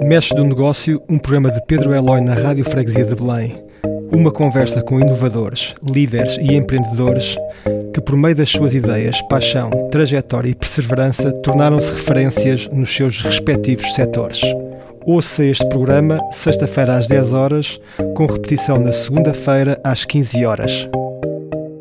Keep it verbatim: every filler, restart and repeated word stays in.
Mestres do Negócio, um programa de Pedro Eloy na Rádio Freguesia de Belém. Uma conversa com inovadores, líderes e empreendedores que, por meio das suas ideias, paixão, trajetória e perseverança, tornaram-se referências nos seus respectivos setores. Ouça este programa, sexta-feira às dez horas, com repetição na segunda-feira às quinze horas.